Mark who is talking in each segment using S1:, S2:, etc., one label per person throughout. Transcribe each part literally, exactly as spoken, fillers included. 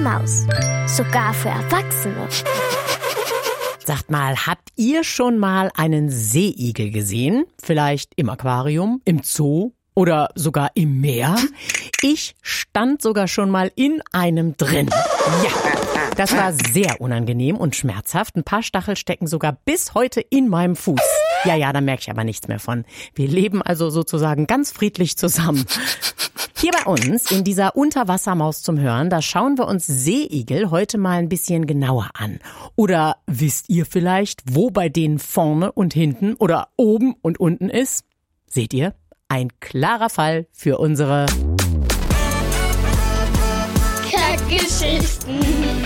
S1: Maus. Sogar für Erwachsene.
S2: Sagt mal, habt ihr schon mal einen Seeigel gesehen? Vielleicht im Aquarium, im Zoo oder sogar im Meer? Ich stand sogar schon mal in einem drin. Ja, das war sehr unangenehm und schmerzhaft. Ein paar Stachel stecken sogar bis heute in meinem Fuß. Ja, ja, da merke ich aber nichts mehr von. Wir leben also sozusagen ganz friedlich zusammen. Hier bei uns in dieser Unterwassermaus zum Hören, da schauen wir uns Seeigel heute mal ein bisschen genauer an. Oder wisst ihr vielleicht, wo bei denen vorne und hinten oder oben und unten ist? Seht ihr? Ein klarer Fall für unsere
S1: Kackgeschichten.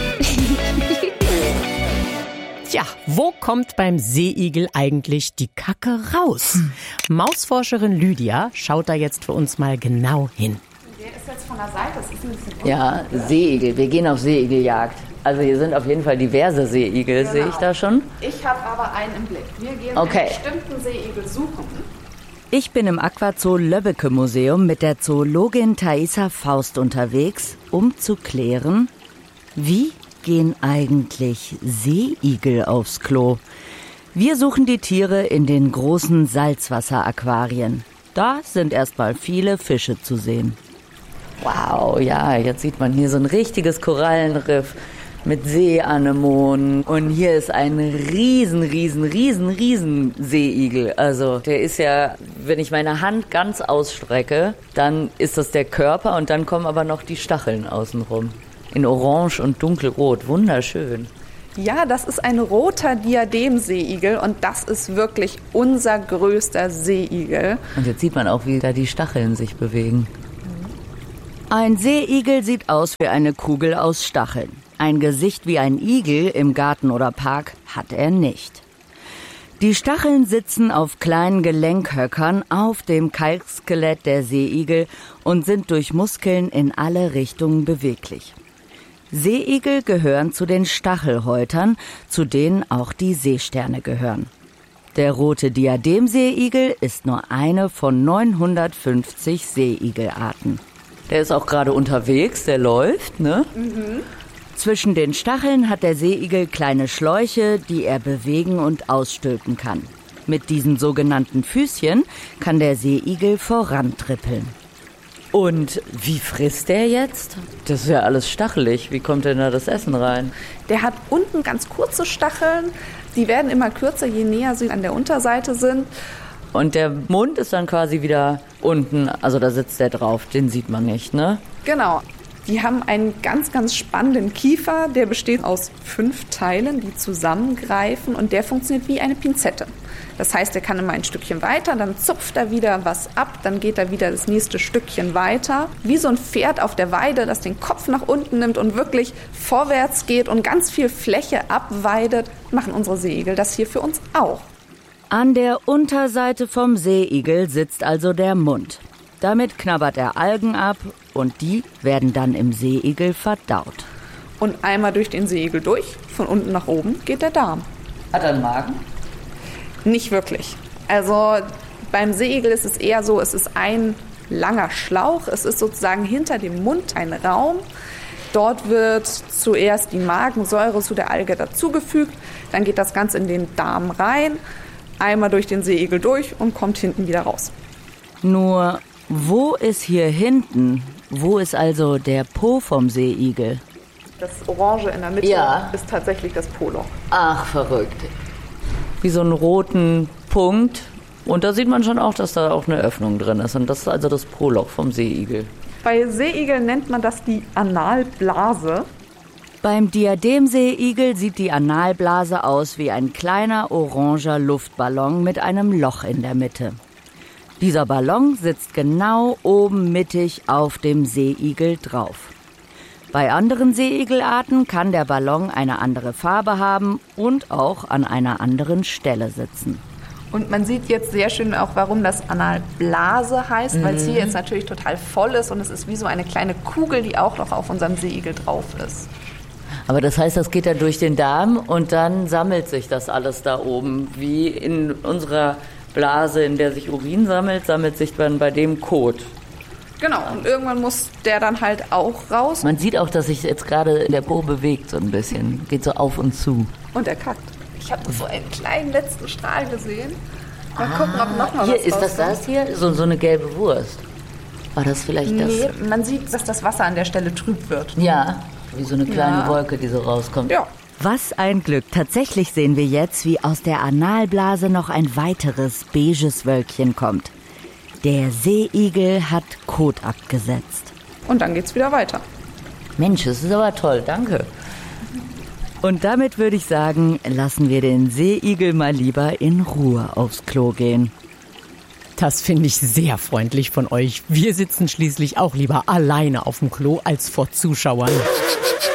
S2: Tja, wo kommt beim Seeigel eigentlich die Kacke raus? Mausforscherin Lydia schaut da jetzt für uns mal genau hin.
S3: Der ist jetzt von der Seite, das ist ein bisschen
S4: Ja, Seeigel. Wir gehen auf Seeigeljagd. Also hier sind auf jeden Fall diverse Seeigel,
S3: Genau.
S4: sehe ich da schon.
S3: Ich habe aber einen im Blick. Wir gehen
S4: Okay.
S3: einen bestimmten Seeigel suchen.
S5: Ich bin im Aquazoo Löbbecke Museum mit der Zoologin Thaisa Faust unterwegs, um zu klären, wie gehen eigentlich Seeigel aufs Klo? Wir suchen die Tiere in den großen Salzwasseraquarien. Da sind erstmal viele Fische zu sehen.
S4: Wow, ja, jetzt sieht man hier so ein richtiges Korallenriff mit Seeanemonen. Und hier ist ein riesen, riesen, riesen, riesen Seeigel. Also der ist ja, wenn ich meine Hand ganz ausstrecke, dann ist das der Körper und dann kommen aber noch die Stacheln außenrum. In Orange und Dunkelrot, wunderschön.
S3: Ja, das ist ein roter Diademseeigel und das ist wirklich unser größter Seeigel.
S4: Und jetzt sieht man auch, wie da die Stacheln sich bewegen.
S5: Ein Seeigel sieht aus wie eine Kugel aus Stacheln. Ein Gesicht wie ein Igel im Garten oder Park hat er nicht. Die Stacheln sitzen auf kleinen Gelenkhöckern auf dem Kalkskelett der Seeigel und sind durch Muskeln in alle Richtungen beweglich. Seeigel gehören zu den Stachelhäutern, zu denen auch die Seesterne gehören. Der rote Diademseeigel ist nur eine von neunhundertfünfzig Seeigelarten.
S4: Der ist auch gerade unterwegs, der läuft, ne?
S3: Mhm.
S5: Zwischen den Stacheln hat der Seeigel kleine Schläuche, die er bewegen und ausstülpen kann. Mit diesen sogenannten Füßchen kann der Seeigel vorantrippeln.
S4: Und wie frisst der jetzt? Das ist ja alles stachelig. Wie kommt denn da das Essen rein?
S3: Der hat unten ganz kurze Stacheln. Die werden immer kürzer, je näher sie an der Unterseite sind.
S4: Und der Mund ist dann quasi wieder unten, also da sitzt der drauf, den sieht man nicht, ne?
S3: Genau. Die haben einen ganz, ganz spannenden Kiefer. Der besteht aus fünf Teilen, die zusammengreifen und der funktioniert wie eine Pinzette. Das heißt, er kann immer ein Stückchen weiter, dann zupft er wieder was ab, dann geht er wieder das nächste Stückchen weiter. Wie so ein Pferd auf der Weide, das den Kopf nach unten nimmt und wirklich vorwärts geht und ganz viel Fläche abweidet, machen unsere Seeigel das hier für uns auch.
S5: An der Unterseite vom Seeigel sitzt also der Mund. Damit knabbert er Algen ab und die werden dann im Seeigel verdaut.
S3: Und einmal durch den Seeigel durch, von unten nach oben, geht der Darm.
S4: Hat er einen Magen?
S3: Nicht wirklich. Also beim Seeigel ist es eher so, es ist ein langer Schlauch. Es ist sozusagen hinter dem Mund ein Raum. Dort wird zuerst die Magensäure zu der Alge dazugefügt. Dann geht das Ganze in den Darm rein, einmal durch den Seeigel durch und kommt hinten wieder raus.
S5: Nur, wo ist hier hinten? Wo ist also der Po vom Seeigel?
S3: Das Orange in der Mitte
S4: Ja.
S3: ist tatsächlich das Po-Loch.
S4: Ach, verrückt. Wie so einen roten Punkt. Und da sieht man schon auch, dass da auch eine Öffnung drin ist. Und das ist also das Po-Loch vom Seeigel.
S3: Bei Seeigeln nennt man das die Analblase.
S5: Beim Diademseeigel sieht die Analblase aus wie ein kleiner oranger Luftballon mit einem Loch in der Mitte. Dieser Ballon sitzt genau oben mittig auf dem Seeigel drauf. Bei anderen Seeigelarten kann der Ballon eine andere Farbe haben und auch an einer anderen Stelle sitzen.
S3: Und man sieht jetzt sehr schön auch, warum das Analblase heißt, mhm. weil es hier jetzt natürlich total voll ist und es ist wie so eine kleine Kugel, die auch noch auf unserem Seeigel drauf ist.
S4: Aber das heißt, das geht dann durch den Darm und dann sammelt sich das alles da oben. Wie in unserer Blase, in der sich Urin sammelt, sammelt sich dann bei dem Kot.
S3: Genau, und irgendwann muss der dann halt auch raus.
S4: Man sieht auch, dass sich jetzt gerade der Po bewegt so ein bisschen. Geht so auf und zu.
S3: Und er kackt. Ich habe so einen kleinen letzten Strahl gesehen. Mal ah, gucken, ob noch mal
S4: hier,
S3: was
S4: ist das das hier? So, so eine gelbe Wurst. War das vielleicht das?
S3: Nee, man sieht, dass das Wasser an der Stelle trüb wird.
S4: Ja, wie so eine kleine
S3: Ja.
S4: Wolke, die so rauskommt.
S3: Ja.
S5: Was ein Glück. Tatsächlich sehen wir jetzt, wie aus der Analblase noch ein weiteres beiges Wölkchen kommt. Der Seeigel hat Kot abgesetzt.
S3: Und dann geht's wieder weiter.
S4: Mensch, das ist aber toll, danke.
S5: Und damit würde ich sagen, lassen wir den Seeigel mal lieber in Ruhe aufs Klo gehen.
S2: Das finde ich sehr freundlich von euch. Wir sitzen schließlich auch lieber alleine auf dem Klo als vor Zuschauern.